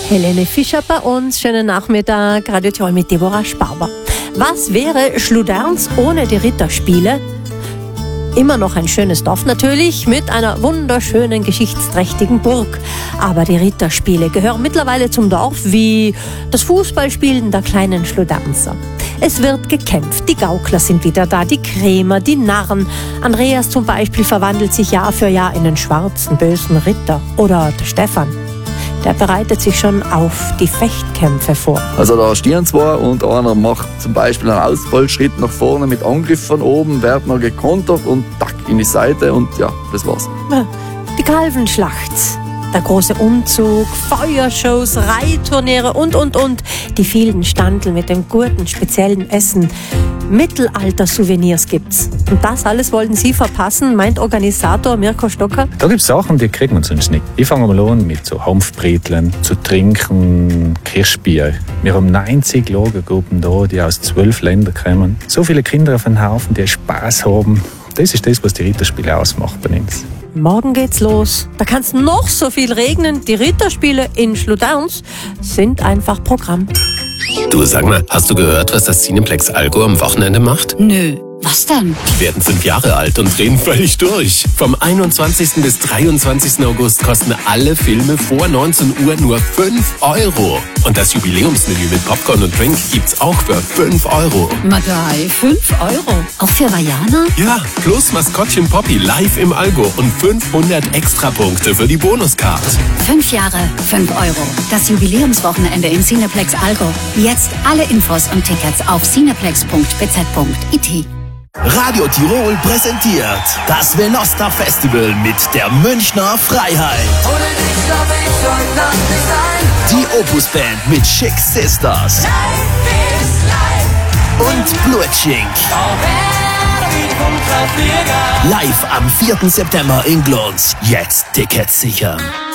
Helene Fischer bei uns. Schönen Nachmittag, Radio Tirol mit Deborah Sparber. Was wäre Schluderns ohne die Ritterspiele? Immer noch ein schönes Dorf natürlich, mit einer wunderschönen, geschichtsträchtigen Burg. Aber die Ritterspiele gehören mittlerweile zum Dorf wie das Fußballspielen der kleinen Schludernsser. Es wird gekämpft, die Gaukler sind wieder da, die Krämer, die Narren. Andreas zum Beispiel verwandelt sich Jahr für Jahr in den schwarzen, bösen Ritter. Oder der Stefan. Der bereitet sich schon auf die Fechtkämpfe vor. Also da stehen zwei und einer macht zum Beispiel einen Ausfallschritt nach vorne mit Angriff von oben, wird noch gekontert und tack in die Seite und ja, das war's. Die Kalvenschlacht, der große Umzug, Feuershows, Reitturniere und. Die vielen Standel mit dem guten, speziellen Essen. Mittelalter-Souvenirs gibt's. Und das alles wollten Sie verpassen, meint Organisator Mirko Stocker. Da gibt's Sachen, die kriegen wir sonst nicht. Ich fange mal an mit so Hanfbreteln, zu trinken, Kirschbier. Wir haben 90 Lagergruppen da, die aus 12 Ländern kommen. So viele Kinder auf einen Haufen, die Spaß haben. Das ist das, was die Ritterspiele ausmacht bei uns. Morgen geht's los. Da kann's noch so viel regnen. Die Ritterspiele in Schluderns sind einfach Programm. Du, sag mal, hast du gehört, was das Cineplex Allgäu am Wochenende macht? Nö, was denn? Die werden 5 Jahre alt und drehen völlig durch. Vom 21. bis 23. August kosten alle Filme vor 19 Uhr nur 5 €. Und das Jubiläumsmenü mit Popcorn und Drink gibt's auch für 5 €. Madai, 5 €? Auch für Vajana? Ja, plus Maskottchen Poppy live im Allgäu und 500 Extrapunkte für die Bonuscard. 5 Jahre, 5 €. Das Jubiläumswochenende im Cineplex Allgäu. Jetzt alle Infos und Tickets auf cineplex.bz.it. Radio Tirol präsentiert das Venosta Festival mit der Münchner Freiheit. Ohne dich darf ich heute Nacht nicht sein. Die Opus-Band mit Chic Sisters. Life is life. Und Blutschink. Live am 4. September in Glons. Jetzt Tickets sichern.